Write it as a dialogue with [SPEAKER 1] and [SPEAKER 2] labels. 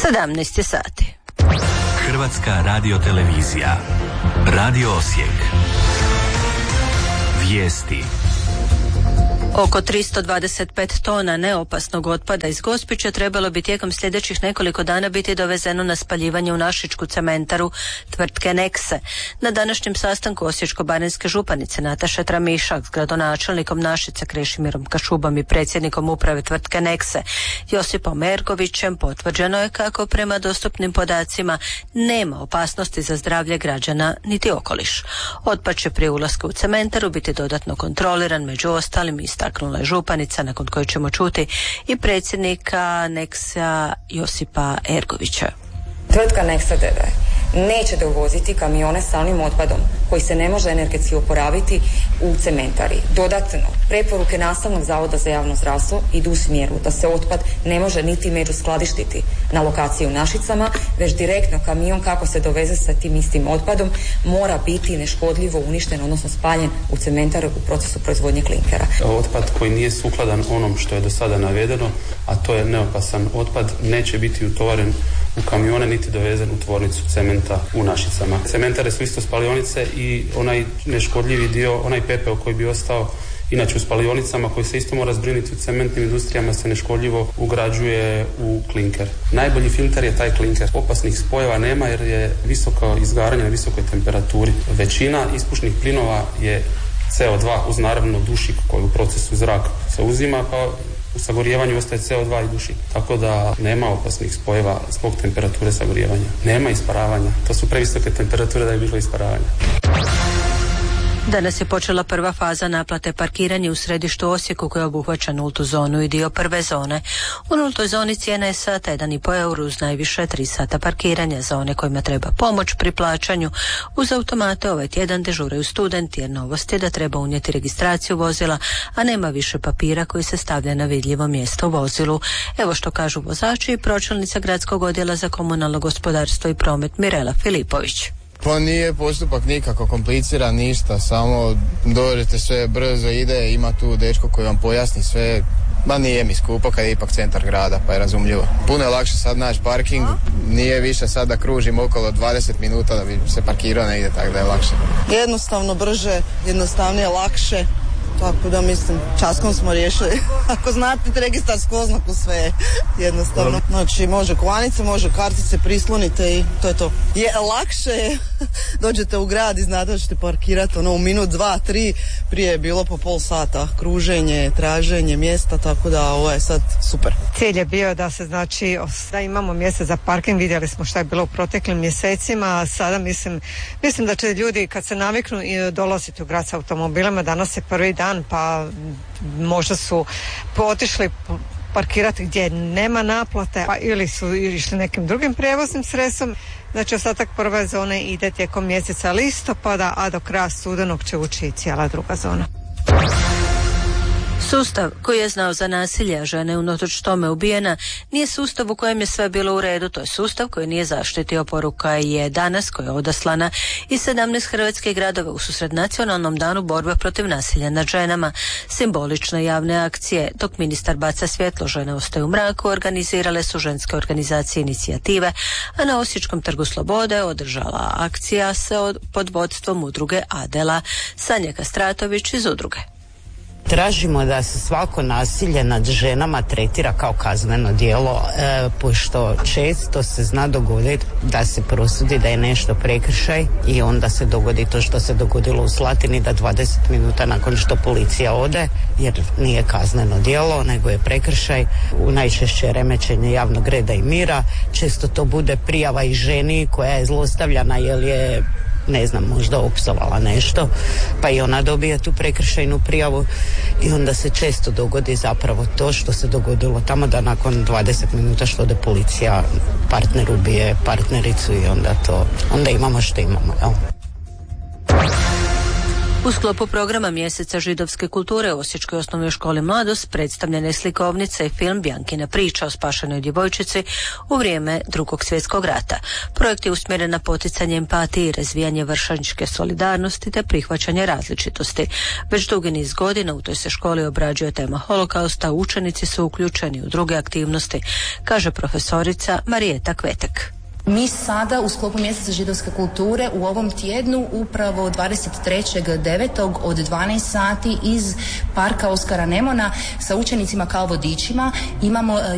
[SPEAKER 1] 17 sati.
[SPEAKER 2] Hrvatska radiotelevizija. Radio Osijek. Vijesti.
[SPEAKER 1] Oko 325 tona neopasnog otpada iz Gospića trebalo bi tijekom sljedećih nekoliko dana biti dovezeno na spaljivanje u našičku cementaru tvrtke Nexe. Na današnjem sastanku osječko-baranjske županice Nataše Tramišak s gradonačelnikom Našice Krešimirom Kašubom i predsjednikom uprave tvrtke Nexe Josipom Ergovićem potvrđeno je kako prema dostupnim podacima nema opasnosti za zdravlje građana niti okoliš. Otpad će prije ulaska u cementaru biti dodatno kontroliran, među ostalim istaknula je županica, nakon koje ćemo čuti i predsjednika Nexa Josipa Ergovića.
[SPEAKER 3] Tvrtka Nexa d.d. neće dovoziti kamione s salnim otpadom koji se ne može energetski oporaviti u cementari. Dodatno, preporuke Nastavnog zavoda za javno zdravstvo idu u smjeru da se otpad ne može niti međuskladištiti na lokaciji u Našicama, već direktno kamion kako se doveze sa tim istim otpadom mora biti neškodljivo uništen, odnosno spaljen u cementaru u procesu proizvodnje klinkera.
[SPEAKER 4] Otpad koji nije sukladan onom što je do sada navedeno, a to je neopasan otpad, neće biti utovaren u kamione niti dovezen u tvornicu cementa u Našicama. Cementare su isto spalionice i onaj neškodljivi dio, onaj pepeo koji bi ostao inače u spalionicama, koji se isto mora zbrinuti u cementnim industrijama, se neškodljivo ugrađuje u klinker. Najbolji filter je taj klinker. Opasnih spojeva nema jer je visoko izgaranje na visokoj temperaturi. Većina ispušnih plinova je CO2 uz naravno dušik koji u procesu zraka se uzima, pa u sagorijevanju ostaje CO2 i dušik. Tako da nema opasnih spojeva zbog temperature sagorijevanja. Nema isparavanja. To su previsoke temperature da je bilo isparavanja.
[SPEAKER 1] Danas je počela prva faza naplate parkiranja u središtu Osijeku koja obuhvaća nultu zonu i dio prve zone. U nultoj zoni cijena je sata 1,5 eura uz najviše 3 sata parkiranja. Za one kojima treba pomoć pri plaćanju uz automate ovaj tjedan dežuraju studenti, jer novost je da treba unijeti registraciju vozila, a nema više papira koji se stavlja na vidljivo mjesto u vozilu. Evo što kažu vozači i pročelnica gradskog odjela za komunalno gospodarstvo i promet Mirela Filipović.
[SPEAKER 5] Pa nije postupak nikako kompliciran, ništa, samo dođete, sve brzo ide, ima tu dečko koji vam pojasni sve, ma nije mi skupo kad je ipak centar grada, pa je razumljivo. Puno je lakše sad naći parking, nije više sad da kružim okolo 20 minuta da bi se parkirao negdje, tako da je lakše.
[SPEAKER 6] Jednostavno brže, jednostavnije, lakše. Tako da mislim, časkom smo riješili. Ako znate registarsku oznaku, sve je jednostavno. Znači može kovanice, može kartice, prislonite i to je to. Lakše je, dođete u grad i znate da ćete parkirati u minut, 2, 3, prije je bilo po pol sata. Kruženje, traženje mjesta, tako da ovo je sad super.
[SPEAKER 7] Cilj je bio da se znači, da imamo mjesta za parking, vidjeli smo šta je bilo u proteklim mjesecima, a sada mislim da će ljudi kad se naviknu i dolaziti u grad s automobilima, danas je prvi dan, pa možda su otišli parkirati gdje nema naplate, pa ili su išli nekim drugim prijevoznim sredstvom. Znači ostatak prve zone ide tijekom mjeseca listopada, a do kraja studenog će ući i cijela druga zona.
[SPEAKER 1] Sustav koji je znao za nasilje, a žene unatoč tome ubijena, nije sustav u kojem je sve bilo u redu. To je sustav koji nije zaštitio. Poruka je danas koja je odaslana iz 17 hrvatskih gradova u susret nacionalnom danu borbe protiv nasilja nad ženama. Simbolične javne akcije, dok ministar baca svjetlo, žene ostaju u mraku, organizirale su ženske organizacije inicijative, a na Osječkom trgu Slobode održala akcija se pod vodstvom udruge Adela. Sanja Kastratović iz udruge.
[SPEAKER 8] Tražimo da se svako nasilje nad ženama tretira kao kazneno djelo, pošto često se zna dogoditi da se prosudi da je nešto prekršaj i onda se dogodi to što se dogodilo u Slatini, da 20 minuta nakon što policija ode, jer nije kazneno djelo nego je prekršaj, u najčešće remećenje javnog reda i mira, često to bude prijava i ženi koja je zlostavljana jer je, ne znam, možda opsovala nešto, pa i ona dobije tu prekršajnu prijavu i onda se često dogodi zapravo to što se dogodilo tamo, da nakon 20 minuta što ode policija, partner ubije partnericu i onda imamo što imamo, jel?
[SPEAKER 1] U sklopu programa Mjeseca židovske kulture u Osječkoj osnovnoj školi Mladost predstavljena je slikovnica i film Bjankina priča o spašenoj djevojčici u vrijeme Drugog svjetskog rata. Projekt je usmjeren na poticanje empatije i razvijanje vršnjačke solidarnosti te prihvaćanje različitosti. Već dugi niz godina u toj se školi obrađuje tema holokausta, učenici su uključeni u druge aktivnosti, kaže profesorica Marijeta Kvetek.
[SPEAKER 9] Mi sada u sklopu Mjeseca židovske kulture u ovom tjednu upravo 23.9. od 12 sati iz parka Oskara Nemona sa učenicima kao vodičima imamo